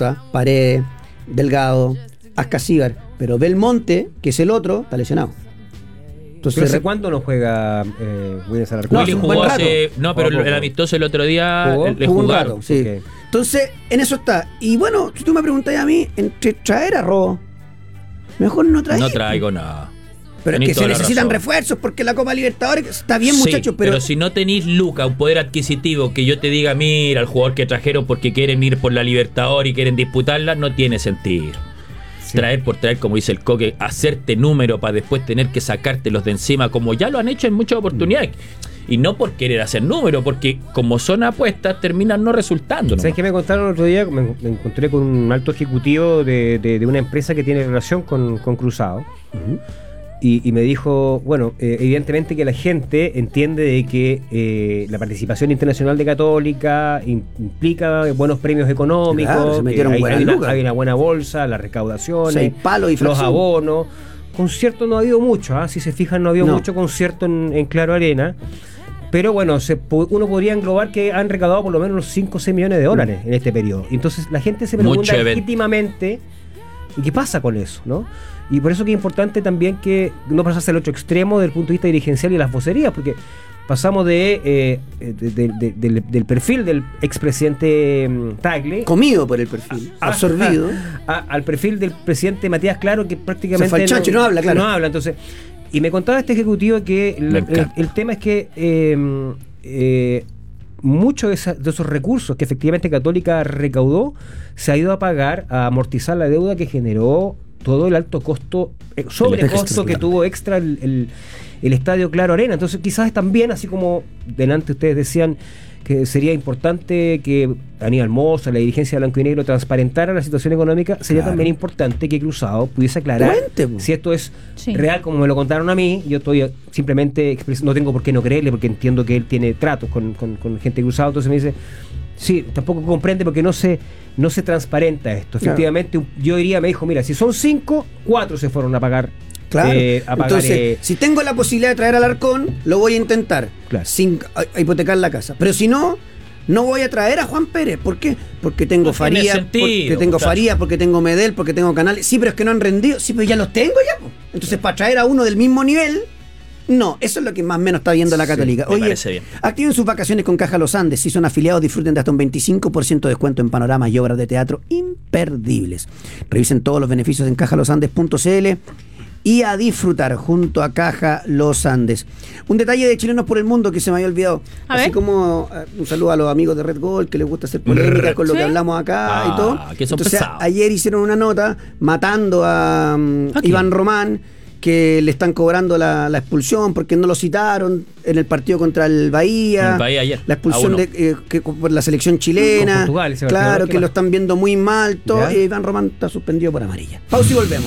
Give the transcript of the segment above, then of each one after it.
Courtois, Paredes, Delgado, Ascasíbar, pero Belmonte, que es el otro, está lesionado. Entonces, ¿hace cuánto no juega Williams Alarcón? Willy jugó hace... No, pero el amistoso el otro día le jugó jugaron. un rato, sí. Okay. Entonces, en eso está. Y bueno, si tú me preguntas a mí, entre traer a Robo, mejor no traer. No traigo nada. Pero es que se necesitan refuerzos porque la Copa Libertadores está bien, muchachos, pero si no tenéis Luca, un poder adquisitivo que yo te diga, mira, el jugador que trajeron porque quieren ir por la Libertadores y quieren disputarla, no tiene sentido. Sí. Traer por traer, como dice el Coque, hacerte número para después tener que sacártelos de encima, como ya lo han hecho en muchas oportunidades. Y no por querer hacer número, porque como son apuestas, terminan no resultando. ¿Sabes qué me contaron el otro día? Me encontré con un alto ejecutivo de una empresa que tiene relación con Cruzado. Uh-huh. Y me dijo, bueno, evidentemente que la gente entiende de que la participación internacional de Católica implica buenos premios económicos, claro, se metieron hay una buena bolsa, las recaudaciones, los abonos. Concierto no ha habido mucho, si se fijan no ha habido mucho concierto en Claro Arena, pero bueno, uno podría englobar que han recaudado por lo menos unos 5 o 6 millones de dólares en este periodo. Entonces la gente se pregunta legítimamente, ¿y qué pasa con eso? ¿No? Y por eso que es importante también que no pasase al otro extremo desde el punto de vista dirigencial y las vocerías, porque pasamos del perfil del expresidente Tagle, comido por el perfil, absorbido, al perfil del presidente Matías Claro, que prácticamente no habla, claro. No habla. Entonces, y me contaba este ejecutivo que el tema es que muchos de esos recursos que efectivamente Católica recaudó se ha ido a pagar, a amortizar la deuda que generó todo el alto costo, sobrecosto que tuvo extra el estadio Claro Arena. Entonces quizás también, así como delante ustedes decían que sería importante que Aníbal Mosa, la dirigencia de Blanco y Negro, transparentara la situación económica, sería también importante que Cruzado pudiese aclarar si esto es real, como me lo contaron a mí. Yo estoy simplemente no tengo por qué no creerle, porque entiendo que él tiene tratos con gente de Cruzado. Entonces me dice, sí, tampoco comprende porque no se transparenta esto. Efectivamente, yo diría, me dijo, mira, si son 5, 4 se fueron a pagar. Claro, entonces, si tengo la posibilidad de traer al Alarcón, lo voy a intentar, sin hipotecar la casa. Pero si no voy a traer a Juan Pérez. ¿Por qué? Porque tengo Faría, porque tengo Medel, porque tengo Canales. Sí, pero es que no han rendido. Sí, pero ya los tengo ya. Entonces, para traer a uno del mismo nivel, no, eso es lo que más o menos está viendo la Católica. Oye, activen sus vacaciones con Caja Los Andes. Si son afiliados, disfruten de hasta un 25% de descuento en panoramas y obras de teatro imperdibles. Revisen todos los beneficios en cajalosandes.cl y a disfrutar junto a Caja Los Andes. Un detalle de Chilenos por el Mundo que se me había olvidado. Así como un saludo a los amigos de Red Gold, que les gusta hacer polémica con lo que hablamos acá y todo. Entonces, ayer hicieron una nota matando a Iván Román, que le están cobrando la expulsión porque no lo citaron en el partido contra el Bahía. Ayer, la expulsión por la selección chilena. Portugal, claro, que lo están viendo muy mal. Iván Román está suspendido por amarilla. Pausa y volvemos.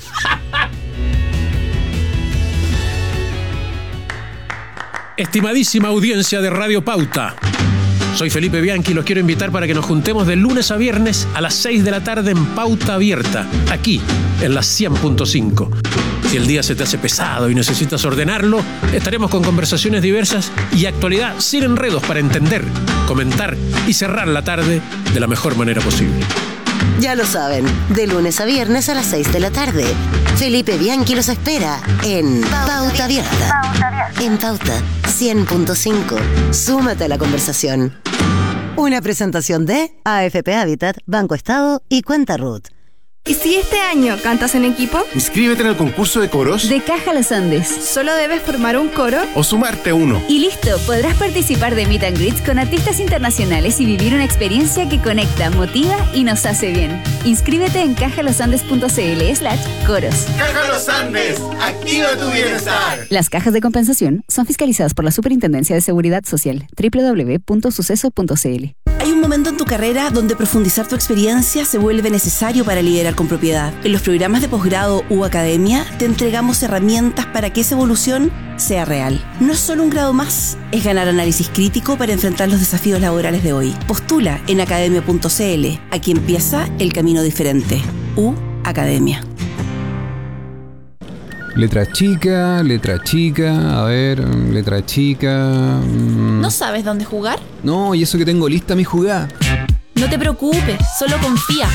Estimadísima audiencia de Radio Pauta, soy Felipe Bianchi y los quiero invitar para que nos juntemos de lunes a viernes a las 6 de la tarde en Pauta Abierta, aquí en la 100.5. Si el día se te hace pesado y necesitas ordenarlo, estaremos con conversaciones diversas y actualidad sin enredos para entender, comentar y cerrar la tarde de la mejor manera posible. Ya lo saben, de lunes a viernes a las 6 de la tarde. Felipe Bianchi los espera en Pauta Abierta. En Pauta 100.5. Súmate a la conversación. Una presentación de AFP Habitat, Banco Estado y Cuenta Ruth. ¿Y si este año cantas en equipo? Inscríbete en el concurso de coros de Caja Los Andes. Solo debes formar un coro o sumarte a uno. Y listo, podrás participar de Meet and Greets con artistas internacionales y vivir una experiencia que conecta, motiva y nos hace bien. Inscríbete en cajalosandes.cl/coros. Caja Los Andes, activa tu bienestar. Las cajas de compensación son fiscalizadas por la Superintendencia de Seguridad Social. www.suceso.cl. Hay un momento en tu carrera donde profundizar tu experiencia se vuelve necesario para liderar con propiedad. En los programas de posgrado u academia te entregamos herramientas para que esa evolución sea real. No es solo un grado más, es ganar análisis crítico para enfrentar los desafíos laborales de hoy. Postula en academia.cl. Aquí empieza el camino diferente. U Academia. Letra chica, a ver, letra chica. ¿No sabes dónde jugar? No, y eso que tengo lista mi jugada. No te preocupes, solo confía.